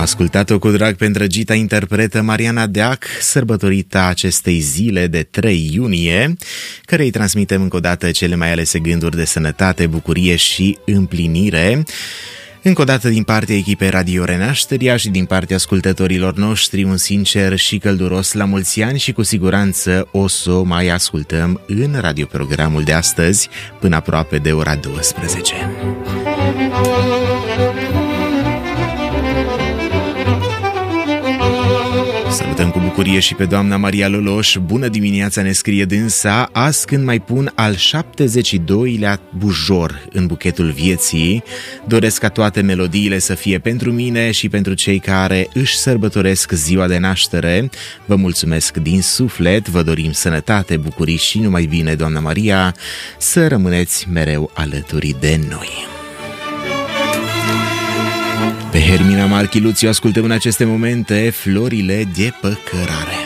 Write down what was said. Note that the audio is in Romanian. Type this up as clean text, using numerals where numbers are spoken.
ascultat-o cu drag pe îndrăgita interpretă Mariana Deac, sărbătorită acestei zile de 3 iunie, cărei transmitem încă o dată cele mai alese gânduri de sănătate, bucurie și împlinire. Încă o dată din partea echipei Radio Renașterea și din partea ascultătorilor noștri un sincer și călduros la mulți ani și cu siguranță o să o mai ascultăm în radioprogramul de astăzi până aproape de ora 12. Salutăm cu bucurie și pe doamna Maria Loloș. Bună dimineața, ne scrie dânsa, azi când mai pun al 72-lea bujor în buchetul vieții, doresc ca toate melodiile să fie pentru mine și pentru cei care își sărbătoresc ziua de naștere. Vă mulțumesc din suflet, vă dorim sănătate, bucurii și numai bine, doamna Maria, să rămâneți mereu alături de noi. Pe Hermina Marchiluțiu ascultăm în aceste momente Florile de păcărare.